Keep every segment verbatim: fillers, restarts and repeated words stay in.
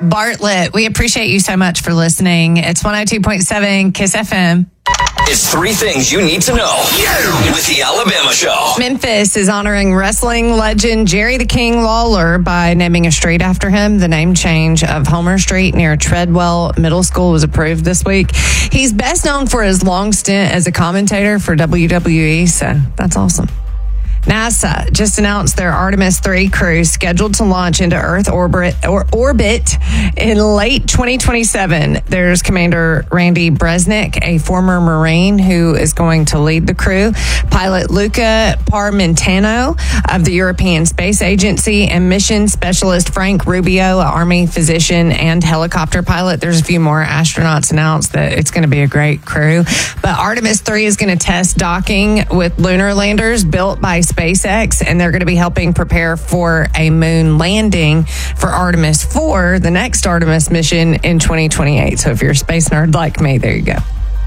Bartlett, we appreciate you so much for listening. It's one oh two point seven Kiss F M. It's three things you need to know with the Alabama Show. Memphis is honoring wrestling legend Jerry the King Lawler by naming a street after him. The name change of Homer Street near Treadwell Middle School was approved this week. He's best known for his long stint as a commentator for W W E, so that's awesome. NASA just announced their Artemis three crew scheduled to launch into Earth orbit or orbit in late twenty twenty-seven. There's Commander Randy Bresnik, a former Marine who is going to lead the crew. Pilot Luca Parmentano of the European Space Agency, and mission specialist Frank Rubio, an Army physician and helicopter pilot. There's a few more astronauts announced. That it's going to be a great crew. But Artemis three is going to test docking with lunar landers built by SpaceX, and they're going to be helping prepare for a moon landing for Artemis four, the next Artemis mission in twenty twenty-eight. So if you're a space nerd like me, there you go.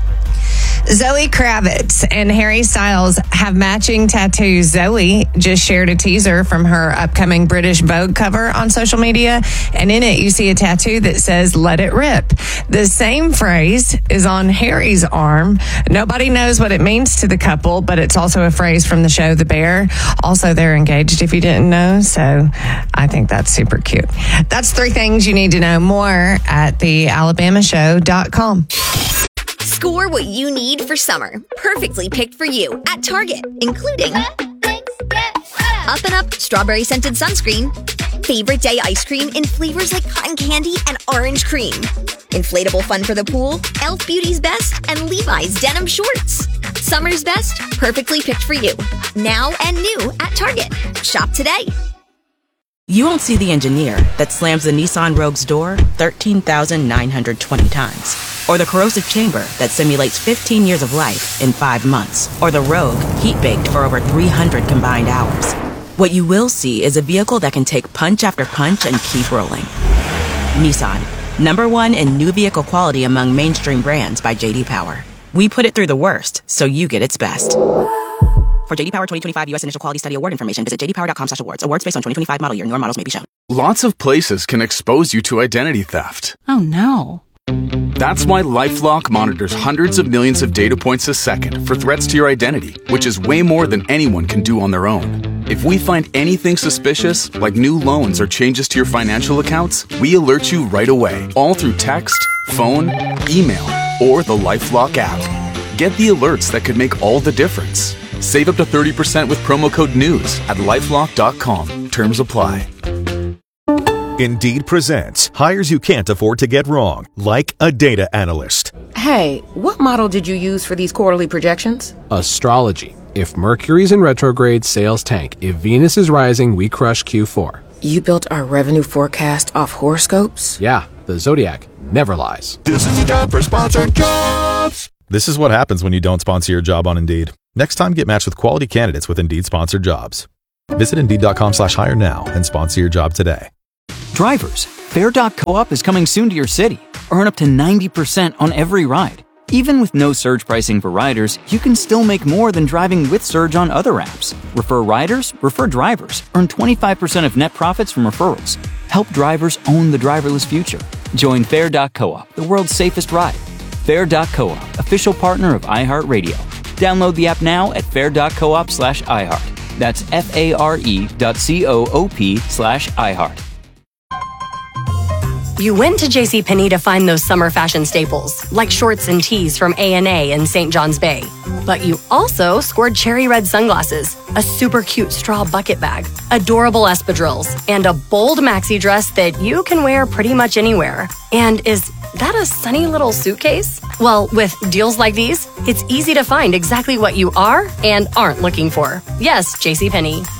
Zoe Kravitz and Harry Styles have matching tattoos. Zoe just shared a teaser from her upcoming British Vogue cover on social media, and in it you see a tattoo that says "Let it rip." The same phrase is on Harry's arm. Nobody knows what it means to the couple, but it's also a phrase from the show The Bear. Also, they're engaged, if you didn't know, so I think that's super cute. That's three things you need to know. More at the alabama show dot com. Score what you need for summer, perfectly picked for you at Target, including Up and Up Strawberry Scented Sunscreen, Favorite Day Ice Cream in flavors like cotton candy and orange cream, Inflatable Fun for the Pool, e l f Beauty's Best, and Levi's Denim Shorts. Summer's best, perfectly picked for you. Now and new at Target. Shop today. You won't see the engineer that slams the Nissan Rogue's door thirteen thousand nine hundred twenty times. Or the corrosive chamber that simulates fifteen years of life in five months. Or the Rogue heat-baked for over three hundred combined hours. What you will see is a vehicle that can take punch after punch and keep rolling. Nissan, number one in new vehicle quality among mainstream brands by J D Power. We put it through the worst, so you get its best. For J D Power twenty twenty-five U S Initial Quality Study Award information, visit j d power dot com slash awards. Awards based on twenty twenty-five model year. Newer models may be shown. Lots of places can expose you to identity theft. Oh, no. That's why LifeLock monitors hundreds of millions of data points a second for threats to your identity, which is way more than anyone can do on their own. If we find anything suspicious, like new loans or changes to your financial accounts, we alert you right away, all through text, phone, email, or the LifeLock app. Get the alerts that could make all the difference. Save up to thirty percent with promo code NEWS at lifelock dot com. Terms apply. Indeed presents hires you can't afford to get wrong, like a data analyst. Hey, what model did you use for these quarterly projections? Astrology. If Mercury's in retrograde, sales tank. If Venus is rising, we crush Q four. You built our revenue forecast off horoscopes? Yeah, the Zodiac never lies. This is a job for sponsored jobs. This is what happens when you don't sponsor your job on Indeed. Next time, get matched with quality candidates with Indeed sponsored jobs. Visit Indeed dot com slash hire now and sponsor your job today. Drivers, Fair dot coop is coming soon to your city. Earn up to ninety percent on every ride. Even with no surge pricing for riders, you can still make more than driving with Surge on other apps. Refer riders, refer drivers. Earn twenty-five percent of net profits from referrals. Help drivers own the driverless future. Join Fair dot coop, the world's safest ride. Fair dot coop, official partner of iHeartRadio. Download the app now at fair dot coop slash iHeart. That's F-A-R-E dot C-O-O-P slash iHeart. You went to JCPenney to find those summer fashion staples, like shorts and tees from A and A in Saint John's Bay. But you also scored cherry red sunglasses, a super cute straw bucket bag, adorable espadrilles, and a bold maxi dress that you can wear pretty much anywhere. And is that a sunny little suitcase? Well, with deals like these, it's easy to find exactly what you are and aren't looking for. Yes, JCPenney.